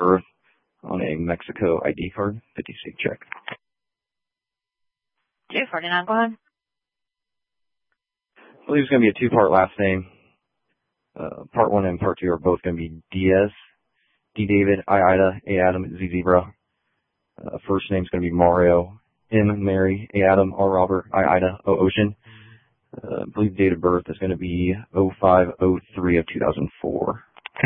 birth on a Mexico ID card, 50-state check. 249, go ahead. I believe it's going to be a two-part last name. Part 1 and Part 2 are both going to be Diaz, D David, I Ida, A Adam, Z Zebra. First name's going to be Mario, M Mary, A Adam, R Robert, I Ida, O Ocean. I believe date of birth is going to be 05/03 of 2004.